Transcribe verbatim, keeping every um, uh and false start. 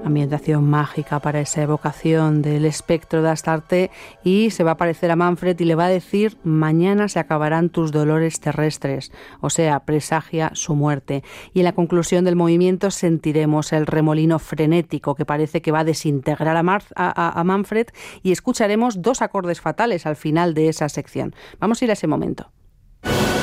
ambientación mágica para esa evocación del espectro de Astarte, y se va a aparecer a Manfred y le va a decir: mañana se acabarán tus dolores terrestres, o sea, presagia su muerte. Y en la conclusión del movimiento sentiremos el remolino frenético que parece que va a desintegrar a, Mar- a, a, a Manfred, y escucharemos dos acordes fatales al final de esa sección. Vamos a ir a ese momento.